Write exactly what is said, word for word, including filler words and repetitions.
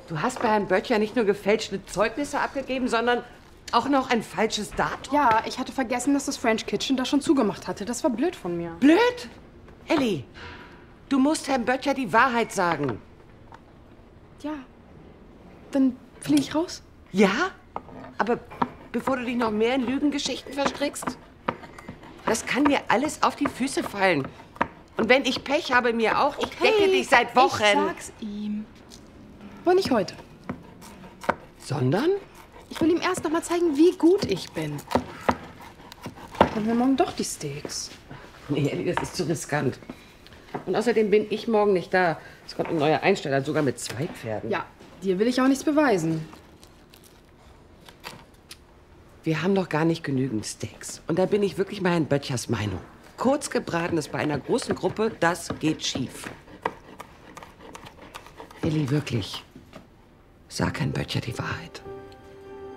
Du hast bei Herrn Böttcher nicht nur gefälschte Zeugnisse abgegeben, sondern auch noch ein falsches Datum? Ja, ich hatte vergessen, dass das French Kitchen da schon zugemacht hatte. Das war blöd von mir. Blöd? Elli, du musst Herrn Böttcher die Wahrheit sagen. Ja. Dann fliege ich raus? Ja? Aber bevor du dich noch mehr in Lügengeschichten verstrickst? Das kann dir alles auf die Füße fallen. Und wenn ich Pech habe, mir auch. Ich Okay, decke dich seit Wochen. Ich sag's ihm. Aber nicht heute. Sondern? Ich will ihm erst noch mal zeigen, wie gut ich bin. Machen wir morgen doch die Steaks. Nee, Elli, das ist zu riskant. Und außerdem bin ich morgen nicht da. Es kommt ein neuer Einsteller, sogar mit zwei Pferden. Ja, dir will ich auch nichts beweisen. Wir haben noch gar nicht genügend Steaks. Und da bin ich wirklich mal Herrn Böttchers Meinung. Kurz gebratenes bei einer großen Gruppe, das geht schief. Elli, wirklich. Sag Herrn Böttcher die Wahrheit.